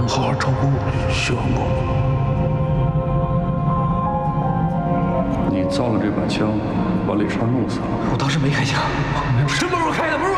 能好好照顾徐文公。 你造了这把枪，把李川弄死了。 我当时没开枪，没有。什么时候开的？不是